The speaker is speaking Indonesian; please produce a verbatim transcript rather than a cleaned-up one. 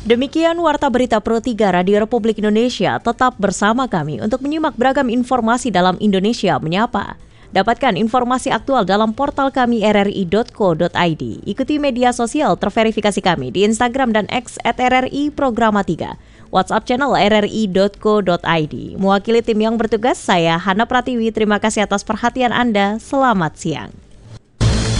Demikian Warta Berita Pro tiga Radio Republik Indonesia. Tetap bersama kami untuk menyimak beragam informasi dalam Indonesia Menyapa. Dapatkan informasi aktual dalam portal kami r r i dot co dot i d. Ikuti media sosial terverifikasi kami di Instagram dan X at r r i programa tiga. WhatsApp channel r r i dot co dot i d. Mewakili tim yang bertugas, saya Hana Pratiwi. Terima kasih atas perhatian Anda. Selamat siang.